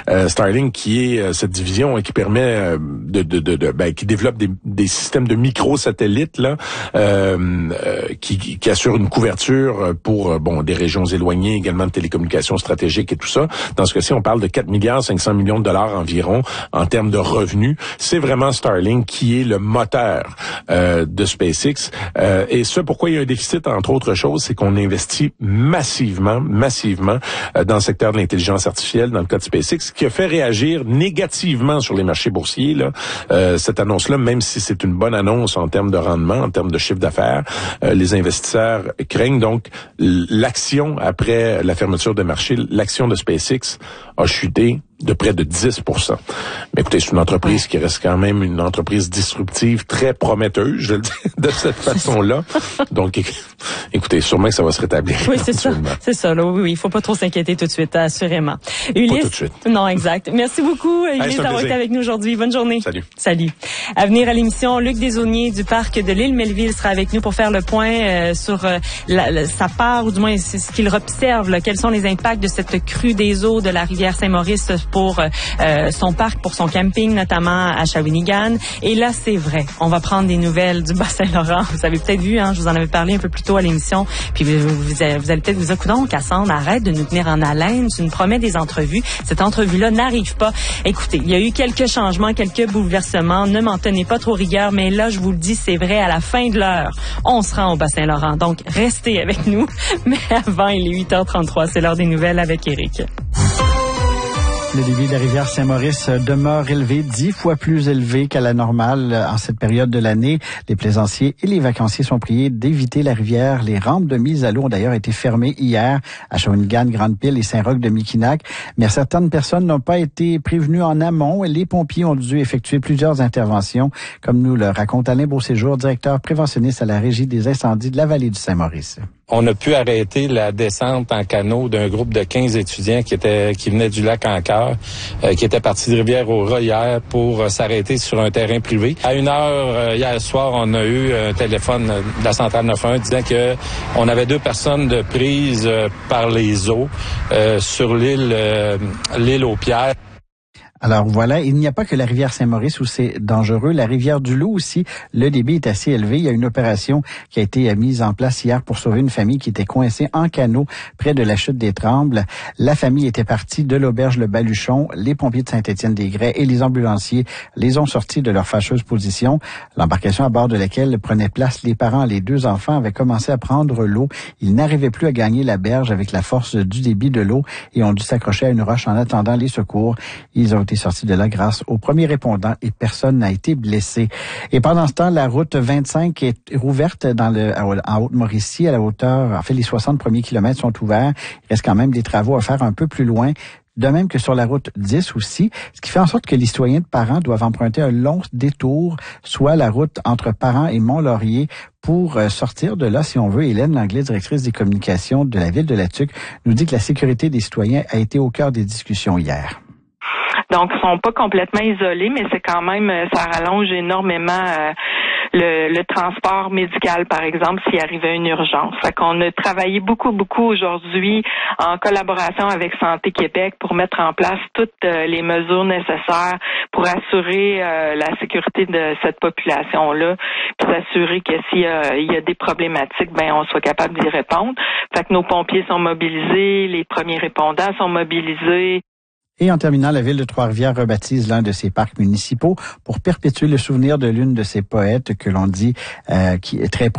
Starlink qui est cette division qui permet qui développe des systèmes de microsatellites là, qui assurent une couverture pour des régions éloignées, également de télécommunications stratégiques et tout ça. Dans ce cas-ci, on parle de 4,5 milliards environ en termes de revenus. C'est vraiment Starlink qui est le moteur de SpaceX. Et ce, pourquoi il y a un déficit, entre autres choses, c'est qu'on investit massivement dans le secteur de l'intelligence artificielle, dans le cas de SpaceX, qui a fait réagir négativement sur les marchés boursiers, là, cette annonce-là, même si c'est une bonne annonce en termes de rendement, en termes de chiffre d'affaires, les investisseurs craignent donc l'action après la fermeture des marchés, l'action de SpaceX a chuté de près de 10%. Mais écoutez, c'est une entreprise qui reste quand même une entreprise disruptive, très prometteuse, je le dis de cette façon-là. Donc, écoutez, sûrement que ça va se rétablir. Oui, c'est ça. C'est ça, là. Oui, il faut pas trop s'inquiéter tout de suite, assurément. Ulysse, pas tout de suite. Non, exact. Merci beaucoup, Ulysse, d'avoir été avec nous aujourd'hui. Bonne journée. Salut. À venir à l'émission, Luc Desaulniers du parc de l'île Melville sera avec nous pour faire le point sur sa part, ou du moins ce qu'il observe, là, quels sont les impacts de cette crue des eaux de la rivière Saint-Maurice pour son parc, pour son camping, notamment à Shawinigan. Et là, c'est vrai, on va prendre des nouvelles du Bas-Saint-Laurent. Vous avez peut-être vu, je vous en avais parlé un peu plus tôt à l'émission. Puis vous allez peut-être vous dire, coudonc, Cassandre, arrête de nous tenir en haleine. Tu nous promets des entrevues. Cette entrevue-là n'arrive pas. Écoutez, il y a eu quelques changements, quelques bouleversements. Ne m'en tenez pas trop rigueur, mais là, je vous le dis, c'est vrai, à la fin de l'heure, on se rend au Bas-Saint-Laurent. Donc, restez avec nous. Mais avant, il est 8h33. C'est l'heure des nouvelles avec Éric. Le débit de la rivière Saint-Maurice demeure élevé, 10 fois plus élevé qu'à la normale en cette période de l'année. Les plaisanciers et les vacanciers sont priés d'éviter la rivière. Les rampes de mise à l'eau ont d'ailleurs été fermées hier à Shawinigan, Grande-Pile et Saint-Roch-de-Miquinac. Mais certaines personnes n'ont pas été prévenues en amont. Les pompiers ont dû effectuer plusieurs interventions, comme nous le raconte Alain Beauséjour, directeur préventionniste à la Régie des incendies de la vallée du Saint-Maurice. On a pu arrêter la descente en canot d'un groupe de 15 étudiants qui venaient du lac Ancar, qui étaient partis de Rivière-au-Rat hier pour s'arrêter sur un terrain privé. À 1h hier soir, on a eu un téléphone de la centrale 91 disant que on avait 2 personnes de prise par les eaux sur l'île aux Pierres. Alors voilà, il n'y a pas que la rivière Saint-Maurice où c'est dangereux. La rivière du Loup aussi, le débit est assez élevé. Il y a une opération qui a été mise en place hier pour sauver une famille qui était coincée en canot près de la chute des Trembles. La famille était partie de l'auberge Le Baluchon. Les pompiers de Saint-Étienne-des-Grès et les ambulanciers les ont sortis de leur fâcheuse position. L'embarcation à bord de laquelle prenaient place les parents et les 2 enfants avait commencé à prendre l'eau. Ils n'arrivaient plus à gagner la berge avec la force du débit de l'eau et ont dû s'accrocher à une roche en attendant les secours. Ils ont été sortis de là grâce aux premiers répondants et personne n'a été blessé. Et pendant ce temps, la route 25 est rouverte en Haute-Mauricie à la hauteur, en fait, les 60 premiers kilomètres sont ouverts. Il reste quand même des travaux à faire un peu plus loin. De même que sur la route 10 aussi, ce qui fait en sorte que les citoyens de Parent doivent emprunter un long détour, soit la route entre Parent et Mont-Laurier, pour sortir de là, si on veut. Hélène Langlais, directrice des communications de la ville de La Tuque, nous dit que la sécurité des citoyens a été au cœur des discussions hier. Donc, ils sont pas complètement isolés, mais c'est quand même, ça rallonge énormément le transport médical, par exemple, s'il arrivait une urgence. Fait qu'on a travaillé beaucoup aujourd'hui en collaboration avec Santé Québec pour mettre en place toutes les mesures nécessaires pour assurer la sécurité de cette population-là, puis s'assurer que s'il y a des problématiques, on soit capable d'y répondre. Fait que nos pompiers sont mobilisés, les premiers répondants sont mobilisés. Et en terminant, la ville de Trois-Rivières rebaptise l'un de ses parcs municipaux pour perpétuer le souvenir de l'une de ses poètes que l'on dit qui est très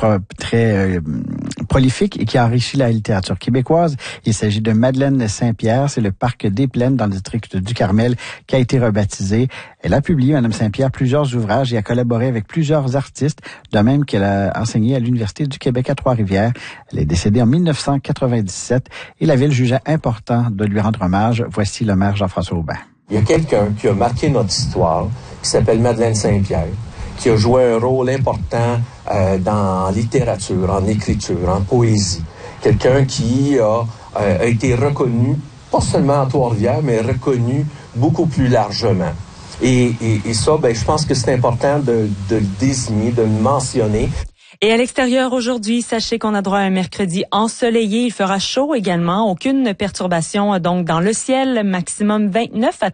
prolifique et qui a enrichi la littérature québécoise. Il s'agit de Madeleine Saint-Pierre. C'est le parc des Plaines dans le district du Carmel qui a été rebaptisé. Elle a publié, Madame Saint-Pierre, plusieurs ouvrages et a collaboré avec plusieurs artistes, de même qu'elle a enseigné à l'Université du Québec à Trois-Rivières. Elle est décédée en 1997 et la ville jugea important de lui rendre hommage. Voici le maire Jean-François Aubin. Il y a quelqu'un qui a marqué notre histoire, qui s'appelle Madeleine Saint-Pierre, qui a joué un rôle important dans littérature, en écriture, en poésie. Quelqu'un qui a été reconnu, pas seulement à Trois-Rivières, mais reconnu beaucoup plus largement. Et ça, je pense que c'est important de le désigner, de le mentionner. Et à l'extérieur aujourd'hui, sachez qu'on a droit à un mercredi ensoleillé. Il fera chaud également. Aucune perturbation donc dans le ciel. Maximum 29 à